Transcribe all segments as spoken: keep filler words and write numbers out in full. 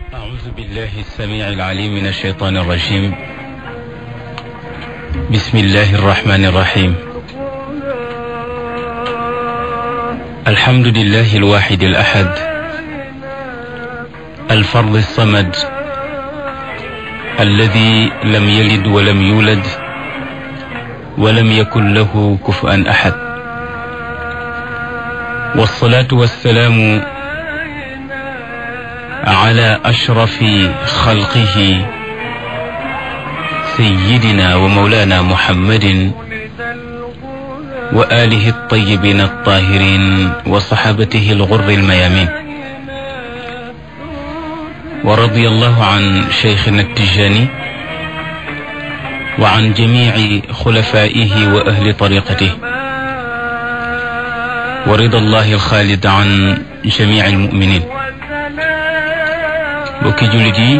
أعوذ بالله السميع العليم من الشيطان الرجيم. بسم الله الرحمن الرحيم. الحمد لله الواحد الأحد الفرد الصمد الذي لم يلد ولم يولد ولم يكن له كفوا أحد، والصلاة والسلام على أشرف خلقه سيدنا ومولانا محمد وآله الطيبين الطاهرين وصحابته الغر الميامين، ورضي الله عن شيخنا التجاني وعن جميع خلفائه وأهل طريقته، ورضا الله الخالد عن جميع المؤمنين. bokki jullit yi,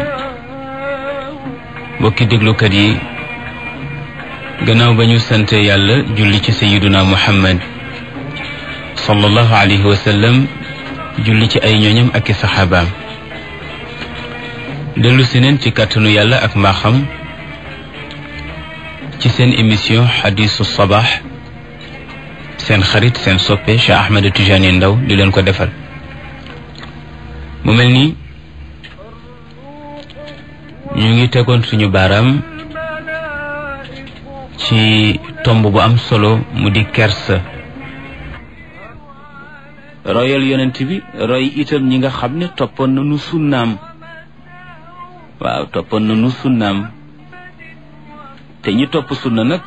bokki déglukat yi, gannaaw ba ñu sante yàlla julli ci sayiduna muhammad sallallahu alayhi wa sallam, julli ci ay ñooñam ak i saxaabaam, dellu si neen ci kàttanu yàlla ak mbaaxam ci seen émission xadisu sabax, seen xarit seen soppe Cheikh Ahmed Tidiane Ndao di leen ko defal. mu mel ni ñu ngi tegoon suñu baaraam ci tomb bu am solo mu di kersa. royal yonent bi, roy itam ñi nga xam ne toppoon nañu sunnaam. waaw toppoon nañu sunnaam te ñi topp sunna nag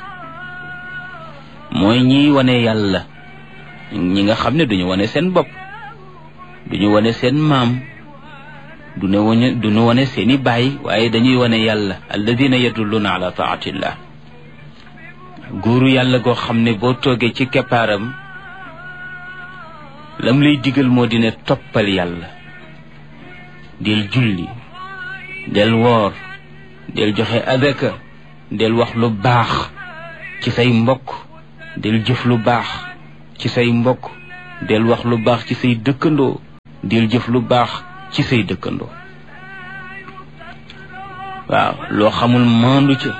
mooy ñiy wane yàlla, ñi nga xam ne duñu wane seen bopp, duñu wane seen maam, du ne wane du nu wane seeni baay, waaye dañuy wane yàlla, alladina yadulluna ala taatillah. góoru yàlla goo xam ne boo toogee ci keppaaram lam lay digal moo di ne toppal yàlla, del julli, del woor, del joxe adaka, del wax lu baax ci say mbokk, del jëf lu baax ci say mbokk, del wax lu baax ci say dëkkandoo, del jëf lu baax ci say dëkkandoo. waaw loo xamul maandu ca.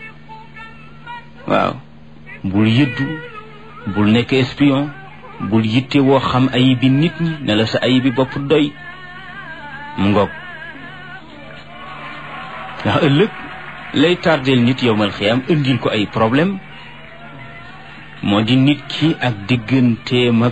waaw bul yëddu, bul nekk espion, bul yitte woo xam ayibi nit ñi ne la sa ayibi bopp doy. mu ngoog ndax ëllëg lay tardeel nit yowmal xiyaam indil ko ay problème moo di nit ki ak digganteem ak